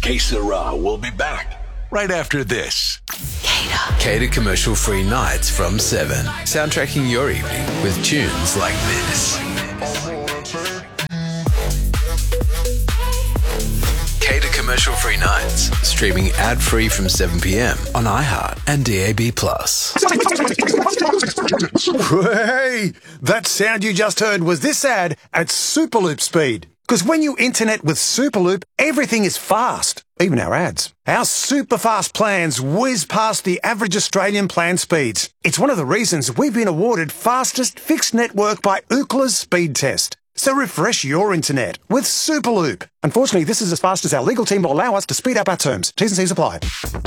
Que Sera will be back right after this. Cater commercial-free nights from 7. Soundtracking your evening with tunes like this. Cater commercial-free nights. Streaming ad-free from 7 p.m. on iHeart and DAB+. Hey, that sound you just heard was this ad at Superloop speed. Because when you internet with Superloop, everything is fast, even our ads. Our super fast plans whiz past the average Australian plan speeds. It's one of the reasons we've been awarded fastest fixed network by Ookla's speed test. So refresh your internet with Superloop. Unfortunately, this is as fast as our legal team will allow us to speed up our terms. T's and C's apply.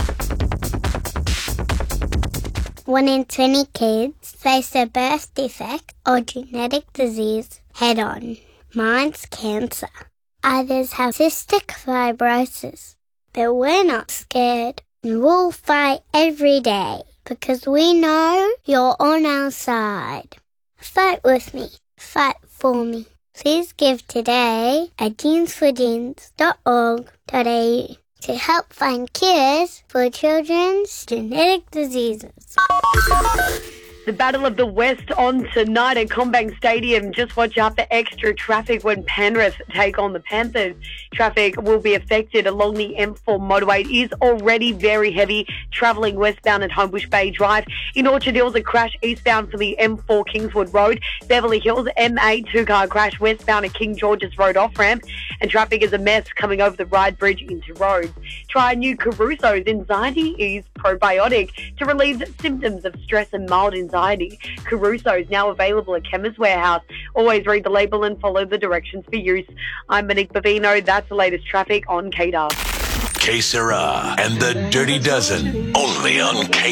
1 in 20 kids face a birth defect or genetic disease head-on. Mine's cancer. Others have cystic fibrosis. But we're not scared, and we'll fight every day because we know you're on our side. Fight with me. Fight for me. Please give today at genesforgenes.org.au to help find cures for children's genetic diseases. The Battle of the West on tonight at CommBank Stadium. Just watch out for extra traffic when Penrith take on the Panthers. Traffic will be affected along the M4 motorway. It is already very heavy travelling westbound at Homebush Bay Drive. In Orchard Hills, a crash eastbound for the M4 Kingswood Road. Beverly Hills, M8 two-car crash westbound at King George's Road off-ramp. And traffic is a mess coming over the Ryde Bridge into Rhodes. Try new Caruso's Anxiety Ease Probiotic to relieve symptoms of stress and mild anxiety. Caruso is now available at Chemist Warehouse. Always read the label and follow the directions for use. I'm Monique Bavino. That's the latest traffic on KDAR. Que Sera and the Dirty Dozen, only on K.